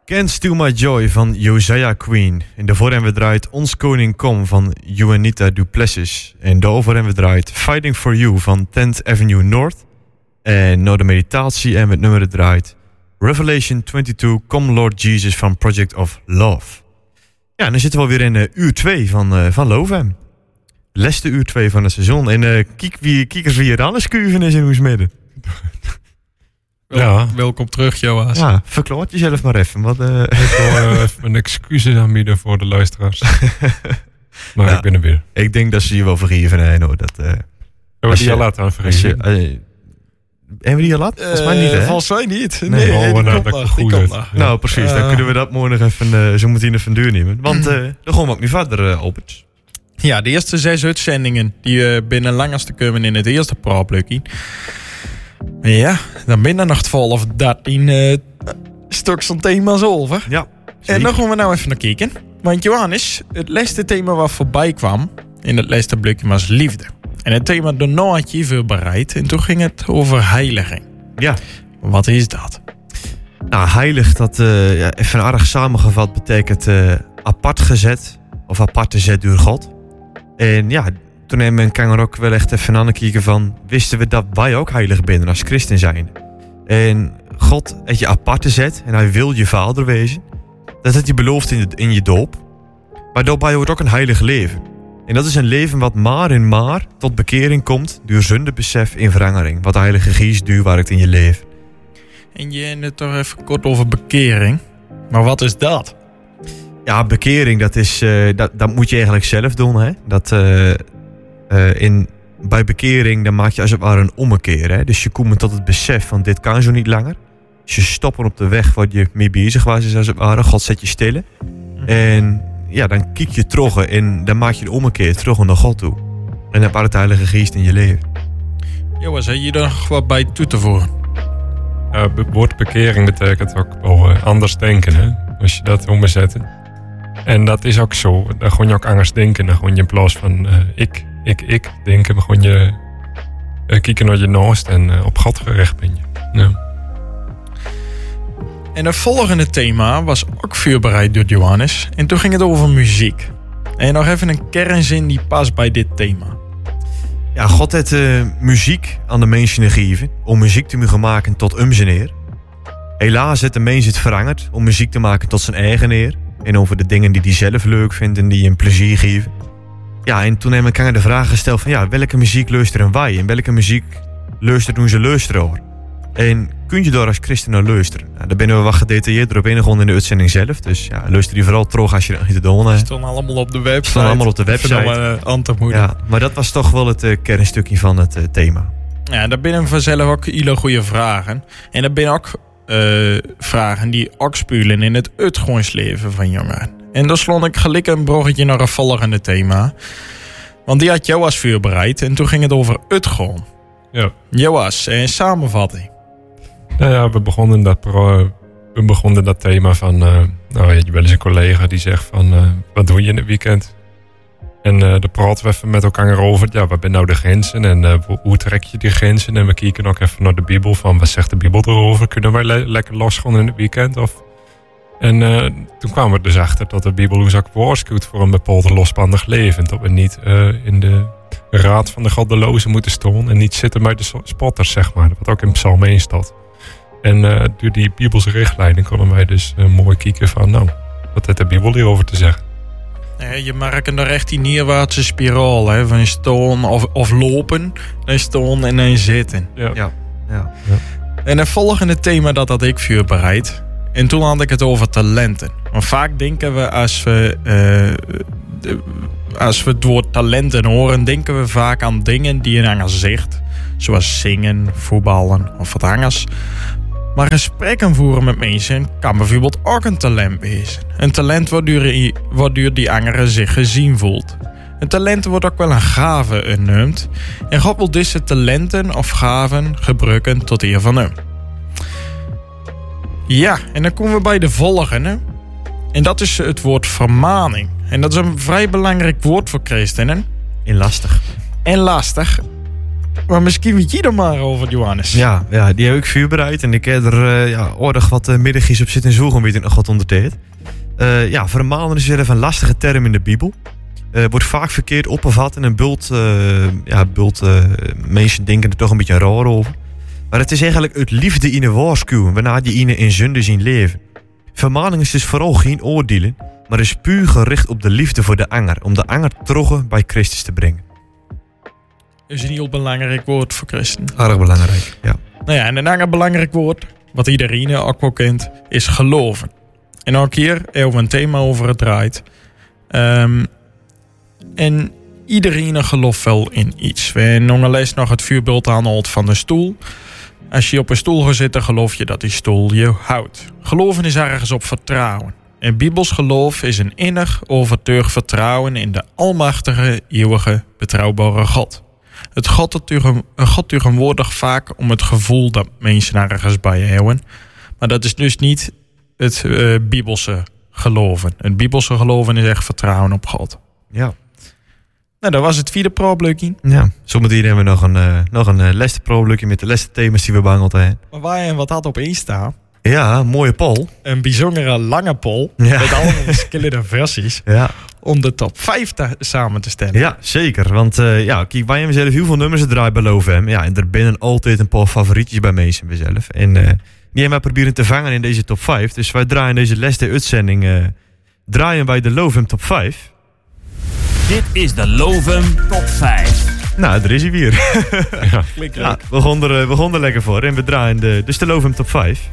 Can't Steal My Joy van Josiah Queen. En daarvoor hebben we draait Ons Koning Kom van Juanita Duplessis. En daarover hebben we draait Fighting For You van 10th Avenue North. En na de meditatie hebben we het nummer draait Revelation 22 Come Lord Jesus van Project of Love. Ja, en dan zitten we alweer in uur 2 van Lovem. Laatste uur 2 van het seizoen. En kiekers wie hier alles kuven is in Oesmidden. Ja. Welkom terug, Joas. Ja, verklaart jezelf maar even. Ik wil even een excuus aanbieden voor de luisteraars. Maar ja, ik ben er weer. Ik denk dat ze je wel vergeven hebben, hoor. Dat, hebben die al laat aan vergeven? Hebben we die al laat? Volgens mij niet, hè? Volgens mij niet. Nee, dat goed. Nou, precies. Dan kunnen we dat morgen nog even zo meteen even duur nemen. Want dan gaan we ook niet verder, Albert. Ja, de eerste 6 uitzendingen die binnen langste komen in het eerste praatblokje. Ja, dan ben er nog 12 of 13 stuks van thema's over. Ja, zeker. En dan gaan we nou even naar kijken. Want Johannes, het laatste thema wat voorbij kwam in het laatste blokje was liefde. En het thema daarna had je veel bereid. En toen ging het over heiliging. Ja. Wat is dat? Nou, heilig, dat even aardig samengevat betekent apart gezet. Of apart gezet door God. En ja, toen hebben we er ook wel echt even aan kijken van... wisten we dat wij ook heilig binnen als christen zijn. En God heeft je apart gezet en hij wil je vader wezen. Dat heeft hij beloofd in je doop. Maar daarbij hoort ook een heilig leven. En dat is een leven wat maar en maar tot bekering komt... door zondebesef in verandering. Wat de Heilige Geest werkt in je leven. En je hebt het toch even kort over bekering. Maar wat is dat? Ja, bekering, dat is dat moet je eigenlijk zelf doen. Hè? Bij bekering dan maak je als het ware een ommekeer. Hè? Dus je komt tot het besef van dit kan zo niet langer. Dus je stopt op de weg waar je mee bezig was als het ware. God zet je stil. En ja, dan kijk je terug en dan maak je de ommekeer terug naar God toe. En dan heb je het Heilige Geest in je leven. Joas, heb je er nog wat bij toe te voegen? Het woord bekering betekent ook wel anders denken. Hè? Als je dat omzet. En dat is ook zo. Dan gewoon je ook anders denken. Dan gewoon je in plaats van ik denken. Maar gewoon je kijken naar je naast en op God gericht ben je. Ja. En het volgende thema was ook voorbereid door Johannes. En toen ging het over muziek. En nog even een kernzin die past bij dit thema. Ja, God heeft muziek aan de mensen gegeven. Om muziek te mogen maken tot zijn eer. Helaas heeft de mens het veranderd om muziek te maken tot zijn eigen eer. En over de dingen die hij zelf leuk vindt en die hem plezier geven. Ja, en toen hebben we de vraag gesteld van ja, welke muziek luisteren wij? En welke muziek luisteren ze luisteren over? En kun je daar als christen naar luisteren? Nou, daar ben we wat gedetailleerder op ingegaan in de uitzending zelf. Dus ja, luister die vooral terug als je er niet te doen hebt. Staan allemaal op de website. Ja, maar dat was toch wel het kernstukje van het thema. Ja, daar binnen vanzelf ook hele goede vragen. En daar binnen ook vragen die ook spelen in het uitgaansleven van jongeren. En dan slond ik gelijk een bruggetje naar een volgende thema. Want die had Joas voorbereid en toen ging het over uitgaan. Ja. Joas, een samenvatting. Nou ja, we begonnen dat thema van... nou, je hebt wel eens een collega die zegt van... wat doe je in het weekend? En daar praten we even met elkaar over. Ja, wat zijn nou de grenzen? En hoe trek je die grenzen? En we kijken ook even naar de Bijbel. Van wat zegt de Bijbel erover? Kunnen wij lekker losgaan in het weekend? En toen kwamen we dus achter dat de Bijbel ons ook waarschuwt voor een bepaald losbandig leven. Dat we niet in de raad van de goddelozen moeten staan. En niet zitten bij de spotters, zeg maar. Wat ook in Psalm 1 staat. En door die Bijbelse richtlijnen konden wij dus mooi kijken van... nou, wat heeft de Bijbel hierover te zeggen? Je merkt er echt die neerwaartse spiraal. Hè, van staan of lopen. Dan staan en dan zitten. Ja. En het volgende thema dat had ik voorbereid. En toen had ik het over talenten. Want vaak denken we als we het woord talenten horen... denken we vaak aan dingen die een ander zegt. Zoals zingen, voetballen of wat anders. Maar gesprekken voeren met mensen kan bijvoorbeeld ook een talent wezen. Een talent waardoor die andere zich gezien voelt. Een talent wordt ook wel een gave genoemd. En God wil deze talenten of gaven gebruiken tot eer van hem. Ja, en dan komen we bij de volgende. En dat is het woord vermaning. En dat is een vrij belangrijk woord voor christenen. En lastig. Maar misschien weet je er maar over, Johannes. Ja, die heb ik voorbereid. En ik heb er aardig wat middagjes op zitten zoeken, weet ik nog wat onderteerd. Vermalen is weer een lastige term in de Bijbel. Wordt vaak verkeerd opgevat en een bult mensen denken er toch een beetje raar over. Maar het is eigenlijk het liefde in de waarschuwen, waarna die in zonde zien leven. Vermaning is dus vooral geen oordelen, maar is puur gericht op de liefde voor de anger, om de anger terug bij Christus te brengen. Is een heel belangrijk woord voor christen. Erg belangrijk, ja. Nou ja, en een ander belangrijk woord, wat iedereen ook wel kent, is geloven. En ook hier hebben we een thema over het draait. En iedereen gelooft wel in iets. We noemen nog het voorbeeld aanhaalt van de stoel. Als je op een stoel gaat zitten, geloof je dat die stoel je houdt. Geloven is ergens op vertrouwen. En Bijbels geloof is een innig overtuigd vertrouwen in de almachtige, eeuwige, betrouwbare God. Het God tegenwoordig vaak om het gevoel dat mensen ergens bij hebben. Maar dat is dus niet het Bijbelse geloven. Het Bijbelse geloven is echt vertrouwen op God. Ja. Nou, dat was het vierde pro-blukje. Ja, zometeen hebben we nog een leste pro-blukje met de leste thema's die we behandeld hebben. Maar waar je wat had op één staan? Ja, mooie poll. Een bijzondere lange poll. Ja. Met allemaal verschillende versies. Ja. Om de top 5 samen te stellen. Ja, zeker. Want kijk, wij hebben zelf heel veel nummers draaien bij LoveM. Ja, en er binnen altijd een paar favorietjes bij mensen mezelf. En die hebben wij proberen te vangen in deze top 5. Dus wij draaien deze leste uitzending draaien wij de LoveM top 5. Dit is de LoveM top 5. Nou, daar is hij weer. Ja, we gaan er lekker voor. En we draaien dus de LoveM top 5.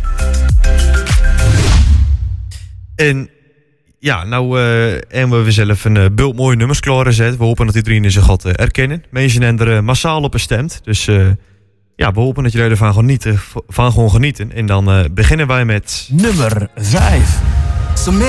En ja, nou hebben we zelf een bult mooie nummers klaargezet. We hopen dat iedereen zich gaat erkennen. Mensen hebben er massaal op gestemd. Dus we hopen dat jullie ervan gaan genieten. En dan beginnen wij met nummer 5.